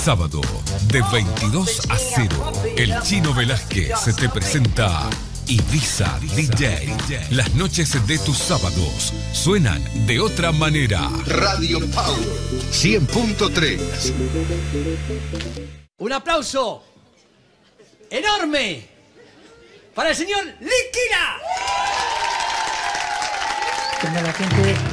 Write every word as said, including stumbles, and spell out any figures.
Sábado, de veintidós a cero, el Chino Velázquez te presenta Ibiza D J. Las noches de tus sábados suenan de otra manera. Radio Power cien punto tres. Un aplauso enorme para el señor Liquila. Tenga la gente